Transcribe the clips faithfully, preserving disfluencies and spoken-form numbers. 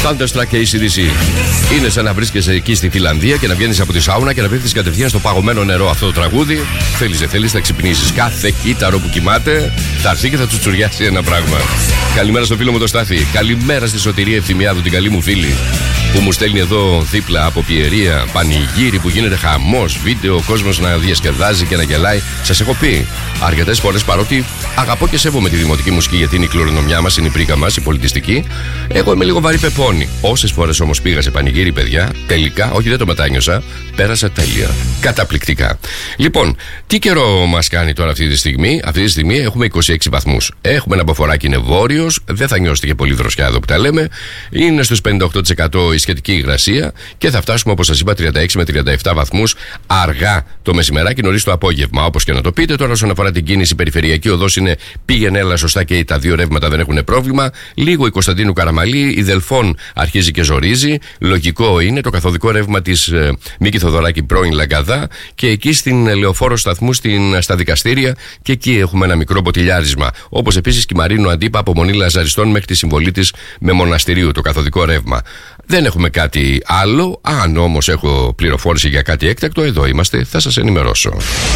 Thunderstruck και έι σι ντι σι. Είναι σαν να βρίσκεσαι εκεί στη Φιλανδία και να βγαίνεις από τη σάουνα και να πέφτεις κατευθείαν στο παγωμένο νερό. Αυτό το τραγούδι θέλεις δεν θέλεις, θα ξυπνήσεις. Κάθε κύτταρο που κοιμάται θα έρθει και θα τσουτσουριάσει ένα πράγμα. Καλημέρα στο φίλο μου το Στάθη. Καλημέρα στη Σωτηρία Ευθυμιάδου, την καλή μου φίλη, που μου στέλνει εδώ δίπλα από Πιερία πανηγύρι που γίνεται χαμός, βίντεο, ο κόσμος να διασκεδάζει και να γελάει. Σας έχω πει αρκετές φορές, παρότι αγαπώ και σέβομαι τη δημοτική μουσική, γιατί είναι η κληρονομιά μας, είναι η πρίκα μας, η πολιτιστική. Εγώ είμαι λίγο βαρύ πεπόνι. Όσες φορές όμως πήγα σε πανηγύρι, παιδιά, τελικά, όχι δεν το μετάνιωσα, πέρασα τέλεια. Καταπληκτικά. Λοιπόν, τι καιρό μας κάνει τώρα αυτή τη στιγμή? Αυτή τη στιγμή έχουμε είκοσι έξι βαθμούς. Έχουμε ένα μποφοράκι, είναι βόρειος, δεν θα νιώσετε και πολύ δροσιά εδώ που τα λέμε. Είναι στους πενήντα οκτώ τοις εκατό η σχετική υγρασία και θα φτάσουμε, όπως σας είπα, τριάντα έξι με τριάντα επτά βαθμούς αργά το μεσημεράκι, νωρίς το απόγευμα. Όπως και να το πείτε. Τώρα, όσον αφορά την κίνηση, η περιφερειακή οδός είναι πήγαινε έλα σωστά και τα δύο ρεύματα δεν έχουν πρόβλημα. Λίγο η Κωνσταντίνου Καραμαλή, η Δελφών αρχίζει και ζορίζει. Λογικό είναι το καθοδικό ρεύμα της ε, Μίκη Θοδωράκη πρώην Λαγκαδά και εκεί στην Λεωφόρο Σταθμού στην, στα δικαστήρια και εκεί έχουμε ένα μικρό μποτιλιάρισμα. Όπως επίσης και η Μαρίνου Αντίπα από Μονή Λαζαριστών μέχρι τη συμβολή της με Μοναστηρίου, το καθοδικό ρεύμα. Δεν έχουμε κάτι άλλο. Αν όμως έχω πληροφόρηση για κάτι έκτακτο, εδώ είμαστε, θα σας ενημερώσω.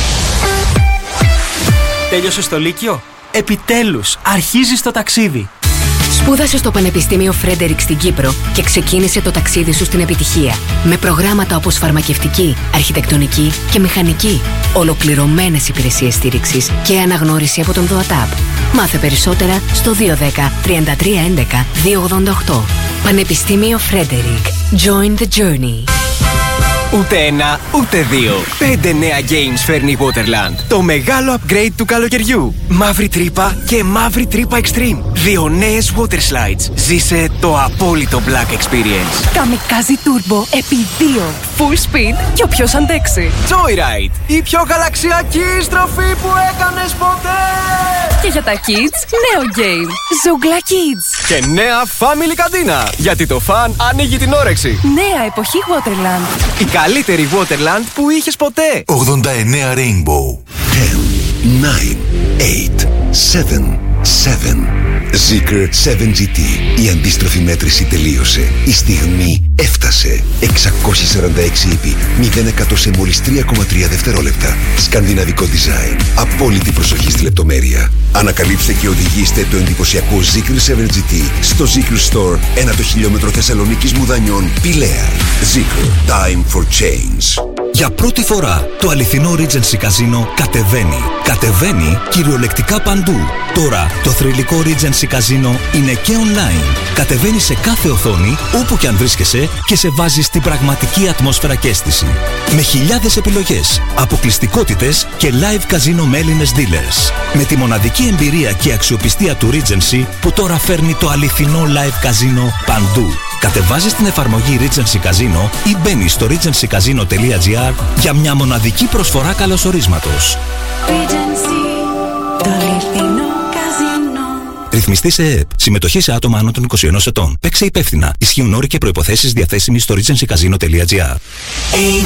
Τέλειωσε το Λύκειο? Επιτέλους, αρχίζεις το ταξίδι. Σπούδασε στο Πανεπιστήμιο Φρέντερικ στην Κύπρο και ξεκίνησε το ταξίδι σου στην επιτυχία. Με προγράμματα όπως φαρμακευτική, αρχιτεκτονική και μηχανική. Ολοκληρωμένες υπηρεσίες στήριξης και αναγνώριση από τον ΔΟΑΤΑΠ. Μάθε περισσότερα στο δύο ένα μηδέν τριάντα τρία έντεκα δύο ογδόντα οκτώ. Πανεπιστήμιο Φρέντερικ. Join the journey. Ούτε ένα, ούτε δύο. Πέντε νέα games φέρνει η Waterland. Το μεγάλο upgrade του καλοκαιριού. Μαύρη τρύπα και μαύρη τρύπα extreme. Δύο νέες water slides. Ζήσε το απόλυτο black experience. Kamikaze Turbo επί δύο. Full speed και όποιος αντέξει. Joyride. Η πιο γαλαξιακή στροφή που έκανες ποτέ. Και για τα kids, νέο game. Zougla Kids. Και νέα family καντίνα. Γιατί το fun ανοίγει την όρεξη. Νέα εποχή Waterland. Η καλύτερη Waterland που είχες ποτέ. ογδόντα εννέα Rainbow. δέκα, εννιά, οκτώ, επτά, επτά. Zeekr σέβεν τζι τι. Η αντίστροφη μέτρηση τελείωσε. Η στιγμή έφτασε. εξακόσια σαράντα έξι ύπη. μηδέν εκατό σε μόλις τρία κόμμα τρία δευτερόλεπτα. Σκανδιναβικό design. Απόλυτη προσοχή στη λεπτομέρεια. Ανακαλύψτε και οδηγήστε το εντυπωσιακό Zeekr σέβεν τζι τι στο Zeekr Store, ένα το χιλιόμετρο Θεσσαλονίκης Μουδανιών, Πηλαία. Zeekr. Time for change. Για πρώτη φορά το αληθινό Regency Casino κατεβαίνει. Κατεβαίνει κυριολεκτικά παντού. Τώρα το θρυλικό Regency Casino είναι και online. Κατεβαίνει σε κάθε οθόνη, όπου και αν βρίσκεσαι, και σε βάζει στην πραγματική ατμόσφαιρα και αίσθηση. Με χιλιάδες επιλογές, αποκλειστικότητες και live casino με Έλληνες dealers. Με τη μοναδική εμπειρία και αξιοπιστία του Regency που τώρα φέρνει το αληθινό live casino παντού. Κατεβάζεις την εφαρμογή Regency Casino ή μπαίνεις στο regency casino τελεία gr για μια μοναδική προσφορά καλωσορίσματος. Regency, το αληθινό καζίνο. Ρυθμιστή σε ΕΕΠ. Συμμετοχή σε άτομα άνω των είκοσι ενός ετών. Παίξε υπεύθυνα. Ισχύουν όροι και προϋποθέσεις διαθέσιμοι στο regency casino τελεία gr.